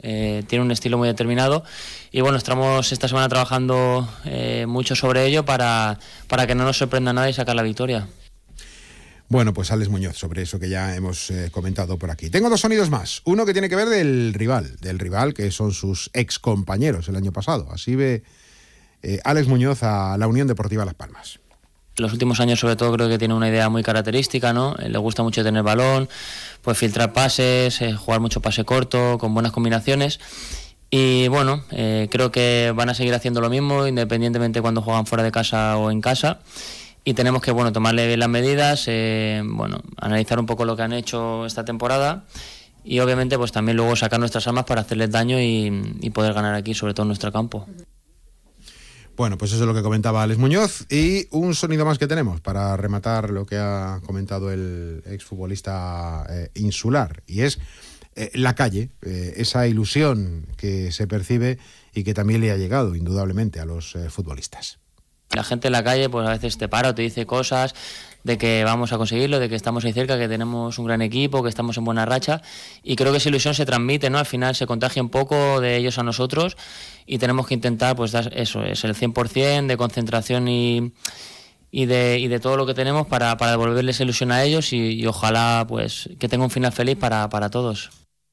tiene un estilo muy determinado y bueno, estamos esta semana trabajando mucho sobre ello para que no nos sorprenda nada y sacar la victoria. Bueno, pues Alex Muñoz, sobre eso que ya hemos comentado por aquí. Tengo dos sonidos más. Uno que tiene que ver del rival que son sus ex compañeros el año pasado. Así ve Alex Muñoz a la Unión Deportiva Las Palmas. En los últimos años, sobre todo, creo que tiene una idea muy característica, ¿no? Le gusta mucho tener balón, pues filtrar pases, jugar mucho pase corto, con buenas combinaciones. Y bueno, creo que van a seguir haciendo lo mismo, independientemente cuando juegan fuera de casa o en casa. Y tenemos que, bueno, tomarle bien las medidas, analizar un poco lo que han hecho esta temporada y obviamente pues también luego sacar nuestras armas para hacerles daño y poder ganar aquí, sobre todo en nuestro campo. Bueno, pues eso es lo que comentaba Alex Muñoz y un sonido más que tenemos para rematar lo que ha comentado el exfutbolista insular y es la calle, esa ilusión que se percibe y que también le ha llegado indudablemente a los futbolistas. La gente en la calle pues a veces te para o te dice cosas de que vamos a conseguirlo, de que estamos ahí cerca, que tenemos un gran equipo, que estamos en buena racha y creo que esa ilusión se transmite, ¿no? Al final se contagia un poco de ellos a nosotros y tenemos que intentar pues dar eso, es el 100% de concentración y de todo lo que tenemos para devolverles ilusión a ellos y ojalá pues que tenga un final feliz para todos.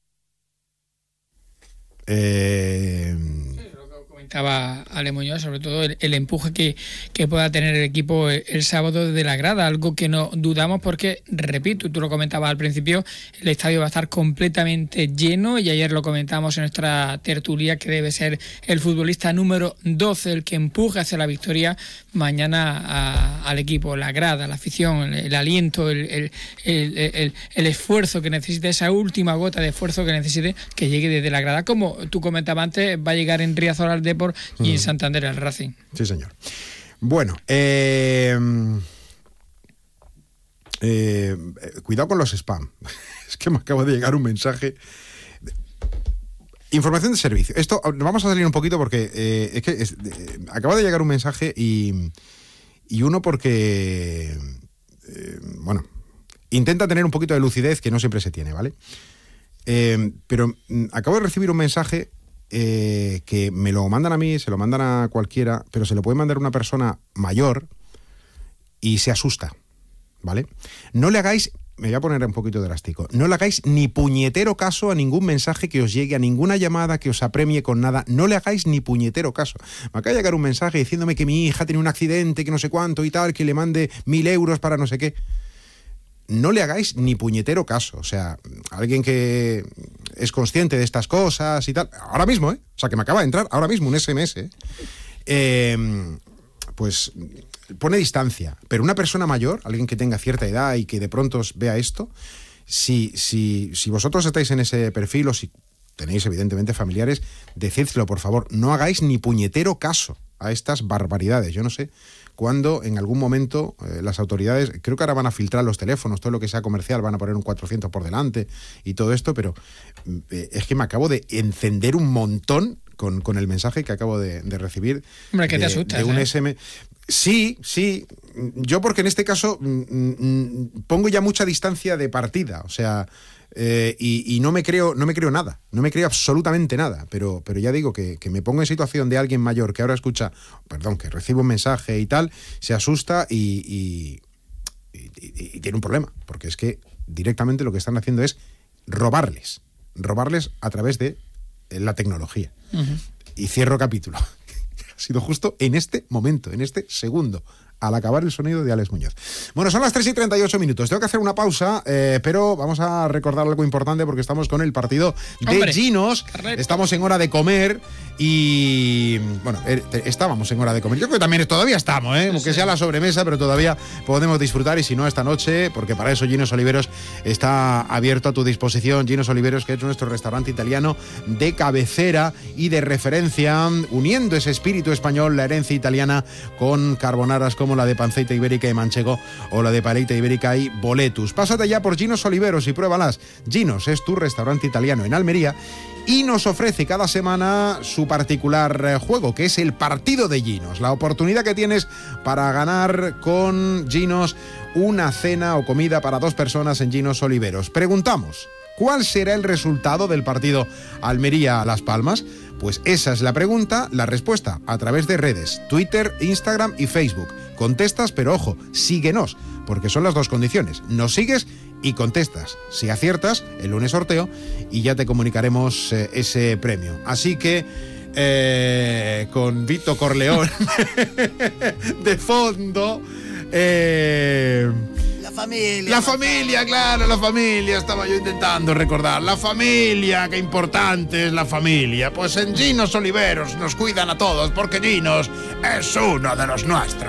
Comentaba Ale Muñoz, sobre todo el empuje que pueda tener el equipo el sábado de la grada, algo que no dudamos porque, repito, tú lo comentabas al principio, el estadio va a estar completamente lleno y ayer lo comentábamos en nuestra tertulia que debe ser el futbolista número 12 el que empuje hacia la victoria mañana al equipo, la grada, la afición, el aliento, el esfuerzo que necesite, esa última gota de esfuerzo que necesite que llegue desde la grada, como tú comentabas antes, va a llegar en Riazor al Depor y en Santander al Racing. Sí, señor. Bueno, cuidado con los spam. Es que me acaba de llegar un mensaje. Información de servicio. Esto, vamos a salir un poquito porque acaba de llegar un mensaje y uno porque, intenta tener un poquito de lucidez que no siempre se tiene, ¿vale? Pero acabo de recibir un mensaje que me lo mandan a mí, se lo mandan a cualquiera, pero se lo puede mandar a una persona mayor y se asusta, ¿vale? No le hagáis, me voy a poner un poquito drástico, no le hagáis ni puñetero caso a ningún mensaje que os llegue, a ninguna llamada que os apremie con nada, no le hagáis ni puñetero caso. Me acaba de llegar un mensaje diciéndome que mi hija tiene un accidente, que no sé cuánto y tal, que le mande 1.000 euros para no sé qué. No le hagáis ni puñetero caso. O sea, alguien que es consciente de estas cosas y tal, ahora mismo, o sea, que me acaba de entrar ahora mismo un SMS, pues pone distancia. Pero una persona mayor, alguien que tenga cierta edad y que de pronto vea esto, si vosotros estáis en ese perfil o si tenéis evidentemente familiares, decídselo, por favor. No hagáis ni puñetero caso a estas barbaridades. Yo no sé cuando en algún momento las autoridades, creo que ahora van a filtrar los teléfonos, todo lo que sea comercial, van a poner un 400 por delante y todo esto, pero es que me acabo de encender un montón con el mensaje que acabo de recibir. Hombre, que te asustas, de un SM. Sí, yo porque en este caso pongo ya mucha distancia de partida, o sea, y no me creo nada, no me creo absolutamente nada, pero ya digo que me pongo en situación de alguien mayor que ahora escucha, que recibe un mensaje y tal, se asusta y tiene un problema, porque es que directamente lo que están haciendo es robarles a través de la tecnología. Uh-huh. Y cierro capítulo. Ha sido justo en este momento, en este segundo, al acabar el sonido de Alex Muñoz. Bueno, son las 3:38. Tengo que hacer una pausa, pero vamos a recordar algo importante porque estamos con el partido de Ginos. Correcto. Estamos en hora de comer y... Bueno, estábamos en hora de comer. Yo creo que también todavía estamos, aunque sea la sobremesa, pero todavía podemos disfrutar y si no esta noche, porque para eso Ginos Oliveros está abierto a tu disposición. Ginos Oliveros, que es nuestro restaurante italiano de cabecera y de referencia, uniendo ese espíritu español, la herencia italiana, con carbonaras como la de panceta ibérica y manchego o la de paleta ibérica y boletus. Pásate ya por Ginos Oliveros y pruébalas. Ginos es tu restaurante italiano en Almería y nos ofrece cada semana su particular juego, que es el partido de Ginos, la oportunidad que tienes para ganar con Ginos una cena o comida para 2 personas en Ginos Oliveros. Preguntamos, ¿Cuál será el resultado del partido Almería-Las Palmas? Pues esa es la pregunta, la respuesta a través de redes, Twitter, Instagram y Facebook. Contestas, pero ojo, síguenos, porque son las dos condiciones. Nos sigues y contestas. Si aciertas, el lunes sorteo y ya te comunicaremos ese premio. Así que con Vito Corleone de fondo. La familia, claro, la familia. Estaba yo intentando recordar. La familia, qué importante es la familia. Pues en Ginos Oliveros nos cuidan a todos, porque Ginos es uno de los nuestros.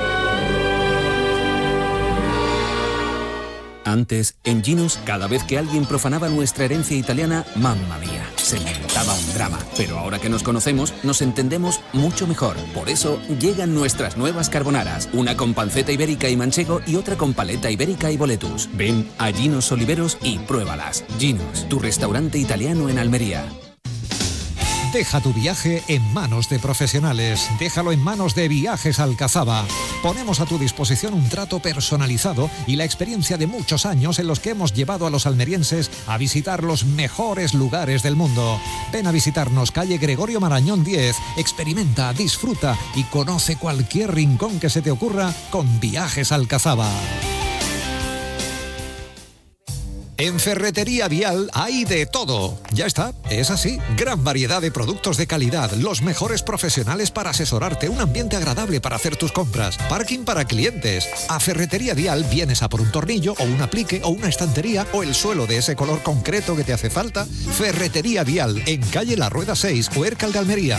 Antes, en Ginos, cada vez que alguien profanaba nuestra herencia italiana, mamma mía, se montaba un drama. Pero ahora que nos conocemos, nos entendemos mucho mejor. Por eso, llegan nuestras nuevas carbonaras. Una con panceta ibérica y manchego y otra con paleta ibérica y boletus. Ven a Ginos Oliveros y pruébalas. Ginos, tu restaurante italiano en Almería. Deja tu viaje en manos de profesionales. Déjalo en manos de Viajes Alcazaba. Ponemos a tu disposición un trato personalizado y la experiencia de muchos años en los que hemos llevado a los almerienses a visitar los mejores lugares del mundo. Ven a visitarnos calle Gregorio Marañón 10. Experimenta, disfruta y conoce cualquier rincón que se te ocurra con Viajes Alcazaba. En Ferretería Vial hay de todo. Ya está, es así. Gran variedad de productos de calidad, los mejores profesionales para asesorarte, un ambiente agradable para hacer tus compras, parking para clientes. A Ferretería Vial vienes a por un tornillo o un aplique o una estantería o el suelo de ese color concreto que te hace falta. Ferretería Vial, en calle La Rueda 6, Huércal de Almería.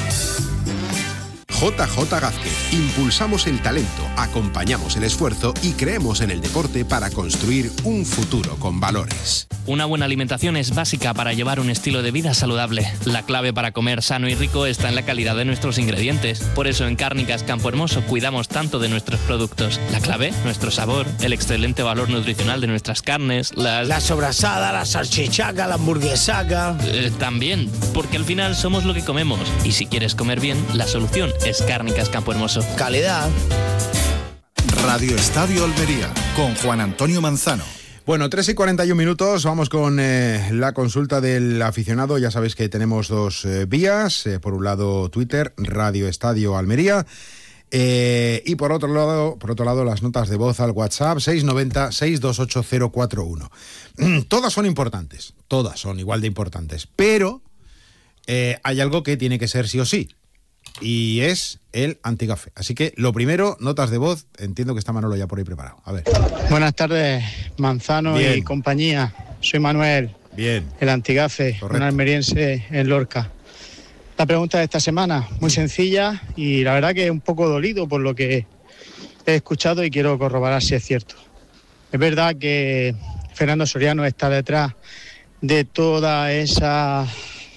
JJ Gázquez. Impulsamos el talento, acompañamos el esfuerzo y creemos en el deporte para construir un futuro con valores. Una buena alimentación es básica para llevar un estilo de vida saludable. La clave para comer sano y rico está en la calidad de nuestros ingredientes. Por eso en Cárnicas Campo Hermoso cuidamos tanto de nuestros productos. La clave, nuestro sabor, el excelente valor nutricional de nuestras carnes, la sobrasada, la salchichaca, la hamburguesaca. También, porque al final somos lo que comemos. Y si quieres comer bien, la solución es Cárnicas Campo Hermoso. Calidad. Radio Estadio Almería, con Juan Antonio Manzano. Bueno, 3:41, vamos con la consulta del aficionado. Ya sabéis que tenemos dos vías. Por un lado, Twitter, Radio Estadio Almería. Y por otro lado, las notas de voz al WhatsApp 690-628-041. Todas son importantes, todas son igual de importantes, pero hay algo que tiene que ser sí o sí. Y es el anticafé. Así que lo primero, notas de voz. Entiendo que está Manolo ya por ahí preparado. A ver. Buenas tardes, Manzano. Bien. Y compañía. Soy Manuel. Bien. El anticafé, un almeriense en Lorca. La pregunta de esta semana, muy sencilla y la verdad que un poco dolido por lo que he escuchado y quiero corroborar si es cierto. Es verdad que Fernando Soriano está detrás de toda esa,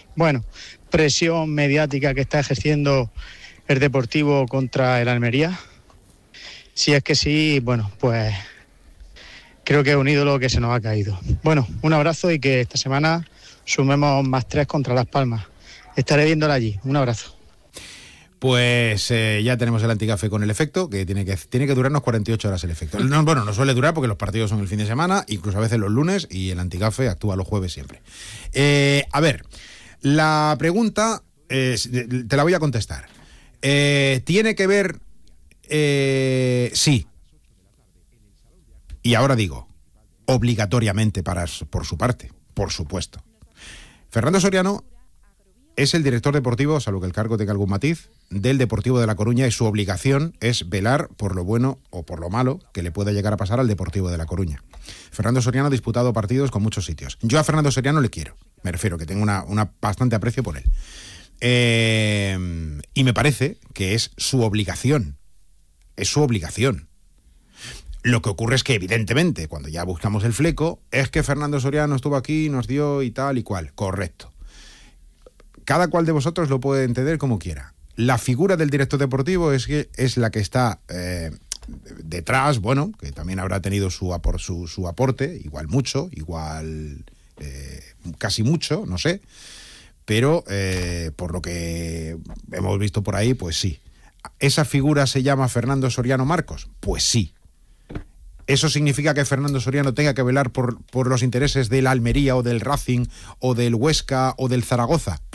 presión mediática que está ejerciendo el Deportivo contra el Almería. Si es que sí, pues creo que es un ídolo que se nos ha caído. Un abrazo y que esta semana sumemos más 3 contra Las Palmas. Estaré viéndola allí. Un abrazo. Pues ya tenemos el anticafé con el efecto, que tiene que durarnos 48 horas el efecto. No suele durar porque los partidos son el fin de semana, incluso a veces los lunes, y el anticafé actúa los jueves siempre. A ver, la pregunta te la voy a contestar. ¿Tiene que ver? Sí. Y ahora digo, obligatoriamente por su parte, por supuesto. Fernando Soriano es el director deportivo, salvo que el cargo tenga algún matiz, del Deportivo de La Coruña, y su obligación es velar por lo bueno o por lo malo que le pueda llegar a pasar al Deportivo de La Coruña. Fernando Soriano ha disputado partidos con muchos sitios. Yo a Fernando Soriano le quiero, me refiero, que tengo una bastante aprecio por él. Y me parece que es su obligación. Es su obligación. Lo que ocurre es que, evidentemente, cuando ya buscamos el fleco, es que Fernando Soriano estuvo aquí, nos dio y tal y cual. Correcto. Cada cual de vosotros lo puede entender como quiera. La figura del director deportivo es la que está detrás, que también habrá tenido su aporte, igual mucho, igual casi mucho, no sé, pero por lo que hemos visto por ahí, pues sí. ¿Esa figura se llama Fernando Soriano Marcos? Pues sí. ¿Eso significa que Fernando Soriano tenga que velar por los intereses del Almería o del Racing o del Huesca o del Zaragoza?